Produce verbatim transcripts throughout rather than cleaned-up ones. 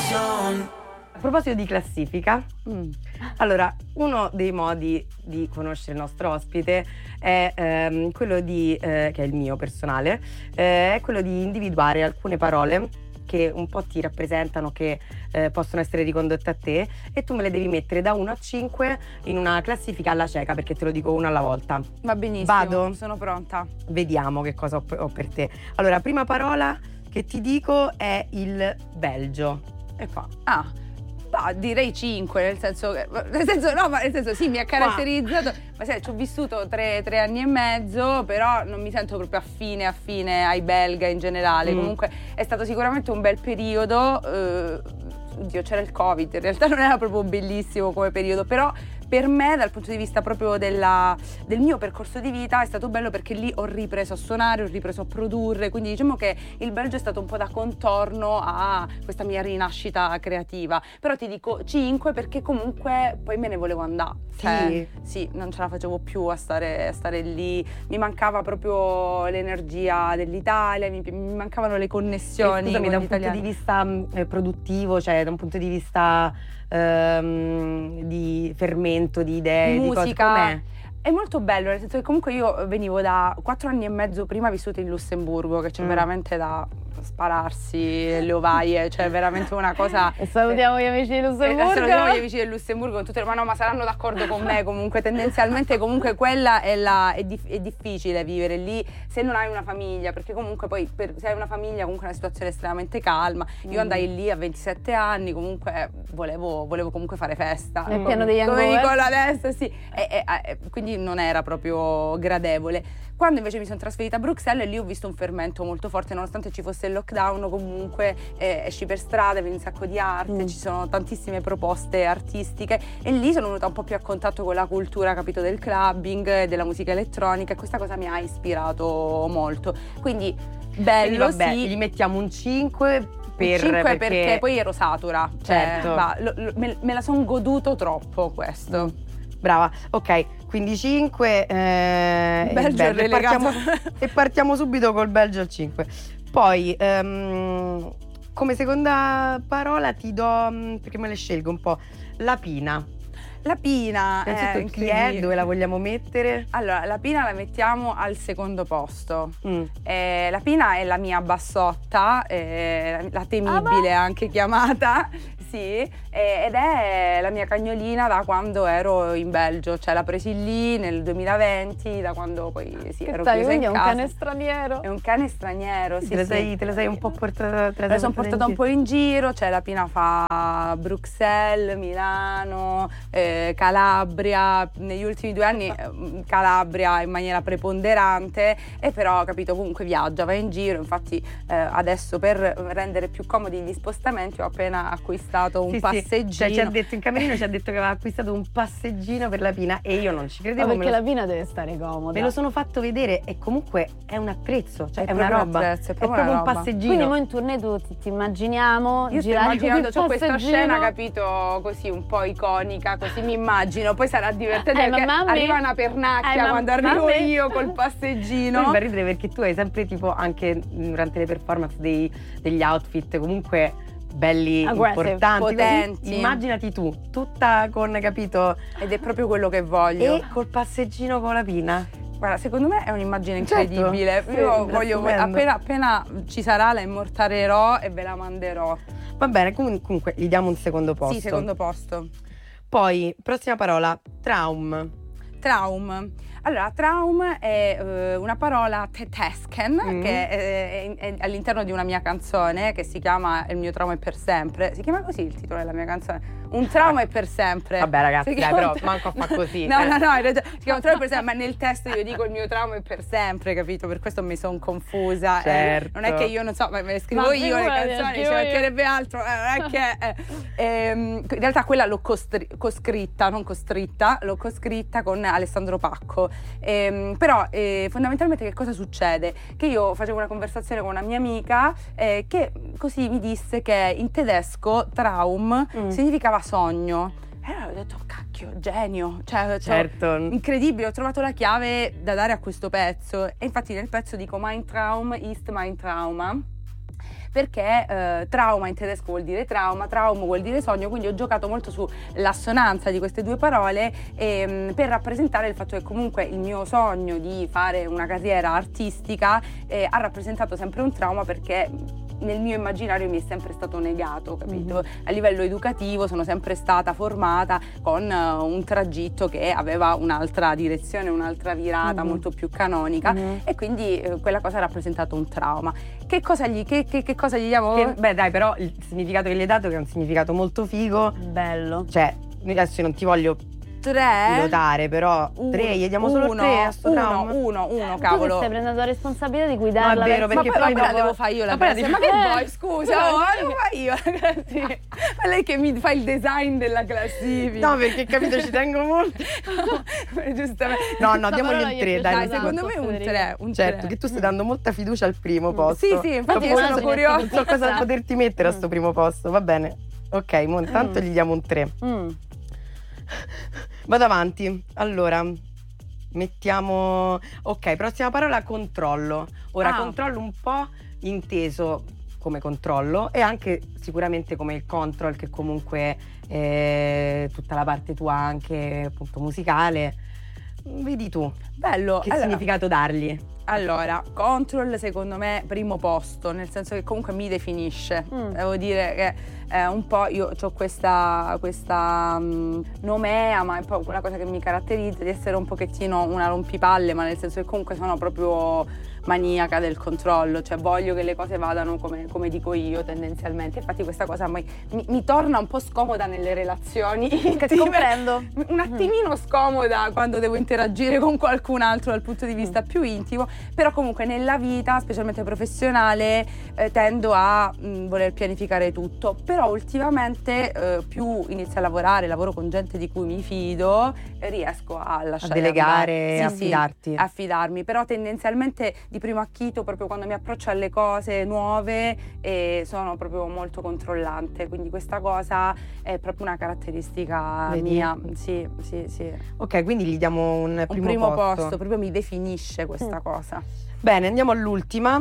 A proposito di classifica, mm. allora, uno dei modi di conoscere il nostro ospite è ehm, quello di, eh, che è il mio personale, eh, è quello di individuare alcune parole che un po' ti rappresentano, che eh, possono essere ricondotte a te, e tu me le devi mettere da uno a cinque in una classifica alla cieca, perché te lo dico una alla volta. Va benissimo, vado? Sono pronta. Vediamo che cosa ho, ho per te. Allora, prima parola che ti dico è il Belgio. E qua. Ah. No, direi cinque, nel senso che, nel senso no, ma nel senso sì, mi ha caratterizzato, ma sai, ci ho vissuto tre, tre anni e mezzo, però non mi sento proprio affine, affine ai belga in generale. Mm. Comunque è stato sicuramente un bel periodo, eh, oddio, c'era il Covid, in realtà non era proprio bellissimo come periodo, però per me, dal punto di vista proprio della, del mio percorso di vita, è stato bello perché lì ho ripreso a suonare, ho ripreso a produrre, quindi diciamo che il Belgio è stato un po' da contorno a questa mia rinascita creativa. Però ti dico cinque perché comunque poi me ne volevo andare. Cioè, sì. Sì, non ce la facevo più a stare, a stare lì, mi mancava proprio l'energia dell'Italia, mi, mi mancavano le connessioni. E scusami, da un punto di vista eh, produttivo, cioè da un punto di vista ehm, di fermento, di idee, musica, di cose, com'è? È molto bello, nel senso che comunque io venivo da quattro anni e mezzo prima vissuto in Lussemburgo, che c'è mm. veramente da spararsi le ovaie, cioè veramente una cosa. E salutiamo gli amici di Lussemburgo. E salutiamo gli amici del Lussemburgo con tutte le, ma no, ma saranno d'accordo con me comunque, tendenzialmente comunque quella è, la, è, dif, è difficile vivere lì se non hai una famiglia, perché comunque poi per, se hai una famiglia comunque è una situazione estremamente calma. Io mm. andai lì a ventisette anni, comunque volevo, volevo comunque fare festa. Nel piano degli come dico adesso, sì. E, e, e, quindi non era proprio gradevole. Quando invece mi sono trasferita a Bruxelles, lì ho visto un fermento molto forte, nonostante ci fosse il lockdown, comunque eh, esci per strada, vedi un sacco di arte, mm. ci sono tantissime proposte artistiche, e lì sono venuta un po' più a contatto con la cultura, capito, del clubbing, della musica elettronica, e questa cosa mi ha ispirato molto. Quindi bello. Quindi, vabbè, sì. Gli mettiamo un cinque. Per, cinque perché... perché poi ero satura, certo. Cioè, va, lo, lo, me, me la son goduto troppo questo. Mm. Brava, ok, quindi cinque, eh, Belgio bello, e, partiamo, e partiamo subito col Belgio al cinque. Poi um, come seconda parola ti do, perché me le scelgo un po', la Pina. La Pina, eh, chi è? Dove la vogliamo mettere? Allora, la Pina la mettiamo al secondo posto. Mm. Eh, la Pina è la mia bassotta, eh, la temibile ah, anche chiamata, sì, eh, ed è la mia cagnolina da quando ero in Belgio, cioè l'ha presi lì nel duemilaventi, da quando poi sì, ero stai, chiusa in è un casa. cane straniero. È un cane straniero, sì, te, la sì. sei, te la sei un po' portata, te la, la sono portata un po' in giro, cioè la Pina fa Bruxelles, Milano, eh, Calabria, negli ultimi due anni eh, Calabria in maniera preponderante, e però, capito, comunque viaggia, va in giro. Infatti eh, adesso, per rendere più comodi gli spostamenti, ho appena acquistato un sì, passeggino. Sì. Cioè, ci ha detto in camerino, ci ha detto che aveva acquistato un passeggino per la Pina, e io non ci credevo. Ma perché lo... la Pina deve stare comoda. Me lo sono fatto vedere, e comunque è un attrezzo, cioè è, è una roba, attrezzo, è proprio, è proprio un roba. passeggino. Quindi noi in tournée tu ti, ti immaginiamo io girare sto immaginando, c'ho questa passeggino. scena, capito, così un po' iconica, così mi immagino, poi sarà divertente eh, perché mamma arriva una pernacchia eh, quando mamma arrivo mamma io col passeggino. Mi fa ridere perché tu hai sempre, tipo, anche durante le performance dei, degli outfit comunque belli, aggressive, importanti, potenti. Immaginati tu, tutta con, capito? Ed è proprio quello che voglio. E col passeggino con la Pina. Guarda, secondo me è un'immagine incredibile. Certo, sì, io voglio, appena, appena ci sarà, la immortalerò e ve la manderò. Va bene, comunque gli diamo un secondo posto. Sì, secondo posto. Poi, prossima parola, traum. Traum. Allora, traum è uh, una parola tedesken mm. che è, è, è all'interno di una mia canzone che si chiama Il mio trauma è per sempre. Si chiama così il titolo della mia canzone? Un trauma è per sempre. Vabbè ragazzi, dai, però tra... manco a fa così. No, eh. no, no, in realtà si chiama un trauma è per sempre, ma nel testo io dico il mio trauma è per sempre, capito? Per questo mi sono confusa. Certo. Eh, non è che io non so, ma me le scrivo ma io le canzoni, ci mancherebbe altro. Eh, non è che... Eh. Ehm, in realtà quella l'ho costri- coscritta, non costritta, l'ho coscritta con Alessandro Pacco. Ehm, però eh, fondamentalmente che cosa succede? Che io facevo una conversazione con una mia amica eh, che così mi disse che in tedesco Traum mm. significava sogno. E allora ho detto, oh, cacchio, genio, cioè, certo. incredibile, ho trovato la chiave da dare a questo pezzo. E infatti nel pezzo dico Mein Traum ist mein Trauma, perché eh, trauma in tedesco vuol dire trauma, traum vuol dire sogno, quindi ho giocato molto sull'assonanza di queste due parole ehm, per rappresentare il fatto che comunque il mio sogno di fare una carriera artistica eh, ha rappresentato sempre un trauma, perché nel mio immaginario mi è sempre stato negato, capito? Mm-hmm. A livello educativo sono sempre stata formata con uh, un tragitto che aveva un'altra direzione, un'altra virata mm-hmm. molto più canonica mm-hmm. e quindi uh, quella cosa ha rappresentato un trauma. Che cosa gli, che, che, che cosa gli diamo? Che, beh dai, però il significato che gli hai dato, che è un significato molto figo, bello, cioè adesso non ti voglio tre pilotare, però uno, tre, gli diamo solo uno, tre a sto uno, trauma. uno, uno, tu cavolo. che stai prendendo la responsabilità di guidarla. No, è vero, verso- perché ma poi, poi poi la dopo- devo fare io la ma poi la prossima. devi- Ma che Eh, vuoi, scusa, però oh, non la è devo fare io, ragazzi. Ma lei che mi fa il design della classifica. No, perché capito, ci tengo molto. Giustamente. No, no, Questa diamogli parola il gli è tre, dai. Dai, piaciuta secondo tanto, me un Federica. tre, un Certo, tre. che tu stai dando molta fiducia al primo posto. Sì, sì, infatti io Dopo sono una curiosa. Non so cosa poterti mettere a sto primo posto, va bene. Ok, mo intanto Mm. gli diamo un tre. Mm. Vado avanti. Allora, mettiamo... Ok, prossima parola, controllo. Ora, Ah. controllo un po' inteso come controllo e anche sicuramente come il control, che comunque è tutta la parte tua anche appunto musicale. Vedi tu, Bello. che allora, significato dargli? Allora, control secondo me primo posto, nel senso che comunque mi definisce. Mm. Devo dire che eh, un po' io ho questa, questa um, nomea, ma è poi una cosa che mi caratterizza, di essere un pochettino una rompipalle, ma nel senso che comunque sono proprio maniaca del controllo, cioè voglio che le cose vadano come, come dico io tendenzialmente. Infatti questa cosa mi, mi, mi torna un po' scomoda nelle relazioni Che comprendo. un attimino scomoda quando devo interagire con qualcun altro dal punto di vista più intimo, però comunque nella vita, specialmente professionale, eh, tendo a mh, voler pianificare tutto, però ultimamente eh, più inizio a lavorare, lavoro con gente di cui mi fido, eh, riesco a lasciare A delegare andare. e Sì, affidarti. sì, affidarmi, però tendenzialmente di primo acchito, proprio quando mi approccio alle cose nuove, eh, sono proprio molto controllante, quindi questa cosa è proprio una caratteristica Vedi? mia. Sì, sì, sì. Ok, quindi gli diamo un Un primo, primo posto. posto, proprio mi definisce questa cosa. Bene, andiamo all'ultima.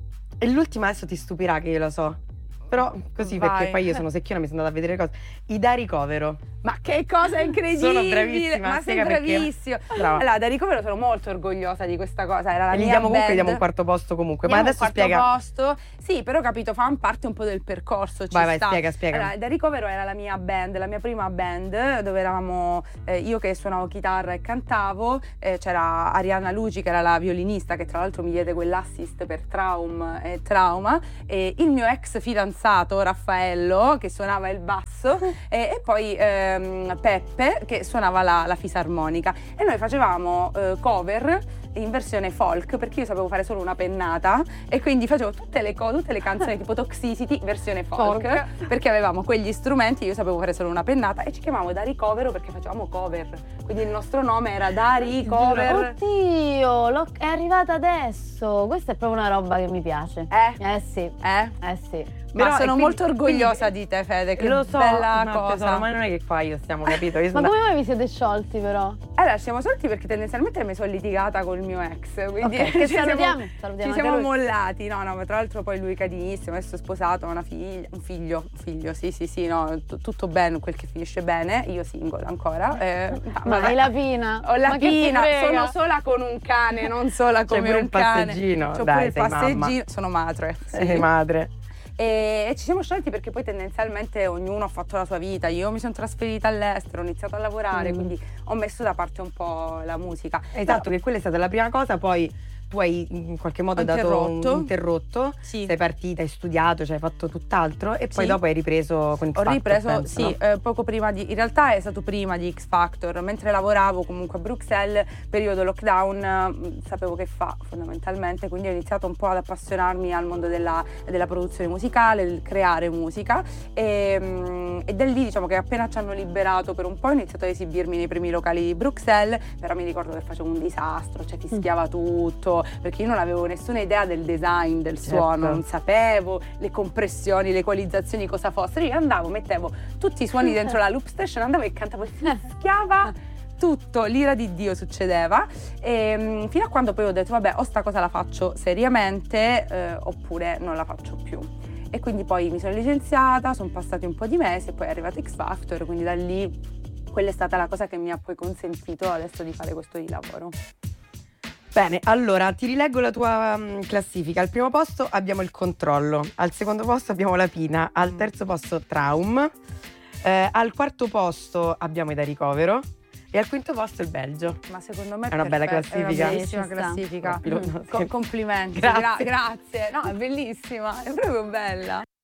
E l'ultima adesso ti stupirà che io la so. Però così, Vai. perché poi io sono secchiona, mi sono andata a vedere le cose. I da ricovero. Ma che cosa incredibile! Sono bravissima, Ma sei spiega perché. bravissimo! Brava. Allora, da ricovero sono molto orgogliosa di questa cosa. Era la E gli mia diamo comunque, band. diamo un quarto posto comunque. Diamo Ma adesso un quarto spiega. posto. Sì, però capito, fa parte un po' del percorso. Ci Vai, vai, sta. spiega, spiega. Allora, da ricovero era la mia band, la mia prima band, dove eravamo eh, io che suonavo chitarra e cantavo, eh, c'era Arianna Luci che era la violinista, che tra l'altro mi diede quell'assist per Traum e Trauma, e il mio ex fidanzato Raffaello che suonava il basso e, e poi ehm, Peppe che suonava la, la fisarmonica, e noi facevamo eh, cover in versione folk, perché io sapevo fare solo una pennata e quindi facevo tutte le, co- tutte le canzoni tipo Toxicity versione folk, Folk. perché avevamo quegli strumenti, io sapevo fare solo una pennata, e ci chiamavamo Da Ricovero perché facevamo cover, quindi il nostro nome era Da Ricover. Oddio, l'ho- è arrivata adesso. Questa è proprio una roba che mi piace. Eh? Eh sì, Eh? eh sì. Ma Però, sono e quindi- molto orgogliosa quindi- di te, Fede, che Lo so, bella ma cosa. tesoro, ma non è che qua io stiamo, capito? Io Ma sono come mai vi siete sciolti però? Allora, siamo solti perché tendenzialmente mi sono litigata col mio ex, quindi Ok, che ci siamo- salutiamo, salutiamo ci anche siamo lui. mollati. No, no, ma tra l'altro poi lui carinissimo, adesso è sposato, ha una figlia, un figlio, un figlio, sì, sì, sì, no, t- tutto bene, quel che finisce bene, io single ancora. Eh, Ma vabbè. hai la pina? Ho la Ma che ti pina, frega? sono sola con un cane, non sola C'hai come pure un il cane. passeggino, C'ho dai, pure il sei mamma. passeggino, sono madre. Sì. Eh, madre. E, e ci siamo sciolti perché poi tendenzialmente ognuno ha fatto la sua vita. Io mi sono trasferita all'estero, ho iniziato a lavorare, Mm. quindi ho messo da parte un po' la musica. Esatto, che quella è stata la prima cosa, poi tu hai in qualche modo Ho dato interrotto. un interrotto, Sì. sei partita, hai studiato, cioè hai fatto tutt'altro e poi Sì. dopo hai ripreso con X Ho Factor, ripreso, penso, sì, no? eh, poco prima di, in realtà è stato prima di X Factor, mentre lavoravo comunque a Bruxelles, periodo lockdown, mh, sapevo che fa fondamentalmente, quindi ho iniziato un po' ad appassionarmi al mondo della, della produzione musicale, del creare musica e, mh, e da lì diciamo che appena ci hanno liberato per un po' ho iniziato ad esibirmi nei primi locali di Bruxelles, però mi ricordo che facevo un disastro, cioè fischiava tutto, perché io non avevo nessuna idea del design del suono, Certo. non sapevo le compressioni, le equalizzazioni cosa fossero. Io andavo, mettevo tutti i suoni dentro la loop station, andavo e cantavo e fischiava tutto, l'ira di Dio succedeva, e, mh, fino a quando poi ho detto vabbè o sta cosa la faccio seriamente eh, oppure non la faccio più. e quindi poi mi sono licenziata, sono passati un po' di mesi e poi è arrivato X Factor, quindi da lì quella è stata la cosa che mi ha poi consentito adesso di fare questo di lavoro. Bene, allora ti rileggo la tua um, classifica. Al primo posto abbiamo il Controllo, al secondo posto abbiamo la Pina, al terzo posto Traum, eh, al quarto posto abbiamo i Da Ricovero e al quinto posto il Belgio. Ma secondo me è È una bella perfetto, classifica. È una bellissima Sì, ci sta. classifica. Proprio, Mm, no, co- sì. complimenti, Grazie. gra- grazie. No, è bellissima, è proprio bella.